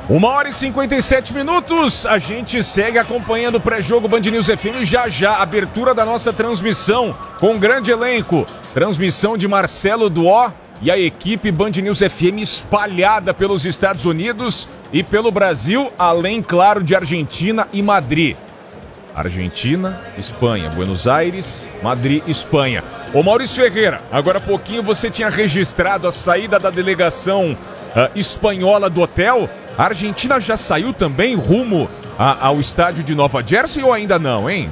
1h57, a gente segue acompanhando o pré-jogo Band News FM, já, abertura da nossa transmissão com um grande elenco, transmissão de Marcelo Duó e a equipe Band News FM espalhada pelos Estados Unidos e pelo Brasil, além, claro, de Argentina e Madrid. Argentina, Espanha, Buenos Aires, Madrid, Espanha. Ô Maurício Ferreira, agora há pouquinho você tinha registrado a saída da delegação espanhola do hotel. A Argentina já saiu também rumo ao estádio de Nova Jersey ou ainda não, hein?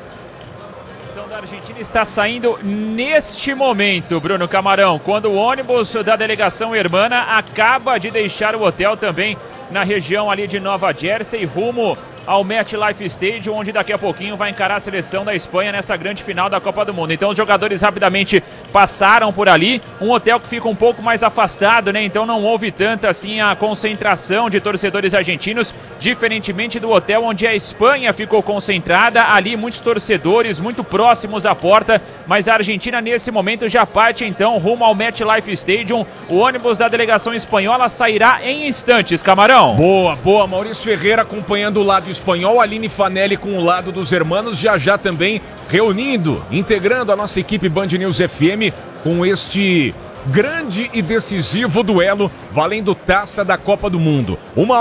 A delegação da Argentina está saindo neste momento, Bruno Camarão, quando o ônibus da delegação hermana acaba de deixar o hotel também na região ali de Nova Jersey, rumo ao MetLife Stadium, onde daqui a pouquinho vai encarar a seleção da Espanha nessa grande final da Copa do Mundo. Então os jogadores rapidamente passaram por ali, um hotel que fica um pouco mais afastado, né? Então não houve tanta assim a concentração de torcedores argentinos, diferentemente do hotel onde a Espanha ficou concentrada, ali muitos torcedores muito próximos à porta, mas a Argentina nesse momento já parte então rumo ao MetLife Stadium. O ônibus da delegação espanhola sairá em instantes, Camarão. Boa, Maurício Ferreira acompanhando o lado espanhol, Aline Fanelli com o lado dos hermanos, já também reunindo, integrando a nossa equipe Band News FM com este grande e decisivo duelo valendo taça da Copa do Mundo.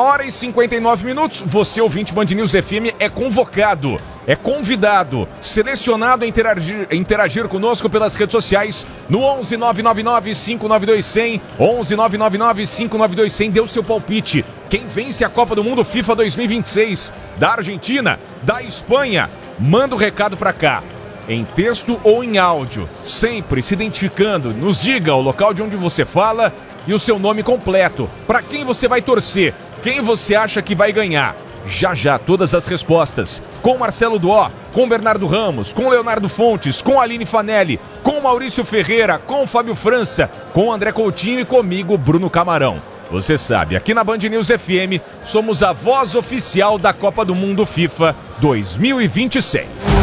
1h59, você ouvinte Band News FM é convocado, é convidado, selecionado a interagir conosco pelas redes sociais no 11 999 592 100, 11 999 592 100, dê o seu palpite. Quem vence a Copa do Mundo FIFA 2026? Da Argentina? Da Espanha? Manda o recado pra cá, em texto ou em áudio, sempre se identificando. Nos diga o local de onde você fala e o seu nome completo. Para quem você vai torcer? Quem você acha que vai ganhar? Já todas as respostas. Com Marcelo Duó, com Bernardo Ramos, com Leonardo Fontes, com Aline Fanelli, com Maurício Ferreira, com Fábio França, com André Coutinho e comigo, Bruno Camarão. Você sabe, aqui na Band News FM, somos a voz oficial da Copa do Mundo FIFA 2026.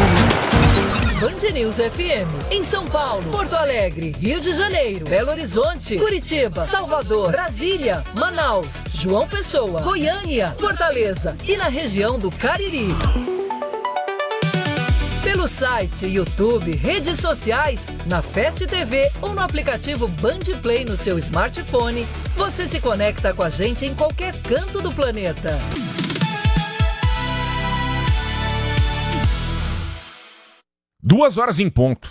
Band News FM, em São Paulo, Porto Alegre, Rio de Janeiro, Belo Horizonte, Curitiba, Salvador, Brasília, Manaus, João Pessoa, Goiânia, Fortaleza e na região do Cariri. Pelo site, YouTube, redes sociais, na Fast TV ou no aplicativo Band Play no seu smartphone, você se conecta com a gente em qualquer canto do planeta. 2h em ponto.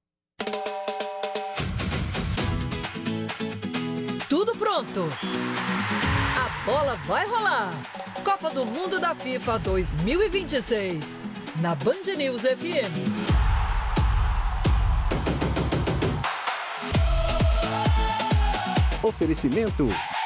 Tudo pronto. A bola vai rolar. Copa do Mundo da FIFA 2026. Na Band News FM. Oferecimento